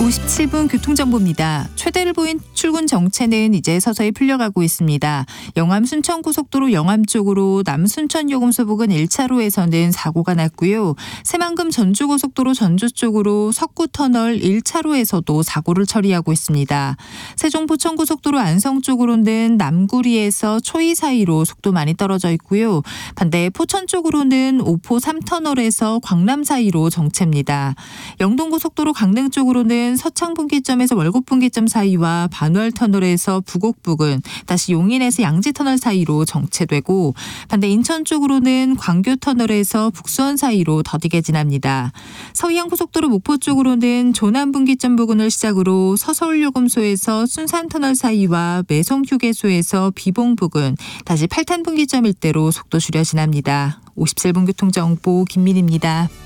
57분 교통정보입니다. 최대를 보인 출근 정체는 이제 서서히 풀려가고 있습니다. 영암 순천고속도로 영암 쪽으로 남순천 요금소 부근 1차로에서는 사고가 났고요. 새만금 전주고속도로 전주 쪽으로 석구터널 1차로에서도 사고를 처리하고 있습니다. 세종 부천고속도로 안성 쪽으로는 남구리에서 초이 사이로 속도 많이 떨어져 있고요. 반대 포천 쪽으로는 오포 3터널에서 광남 사이로 정체입니다. 영동고속도로 강릉 쪽으로는 서창분기점에서 월곡분기점 사이와 반월터널에서 부곡 부근, 다시 용인에서 양지터널 사이로 정체되고, 반대 인천 쪽으로는 광교터널에서 북수원 사이로 더디게 지납니다. 서해안고속도로 목포 쪽으로는 조남분기점 부근을 시작으로 서서울요금소에서 순산터널 사이와 매송휴게소에서 비봉 부근, 다시 팔탄분기점 일대로 속도 줄여 지납니다. 57분 교통정보 김민희입니다.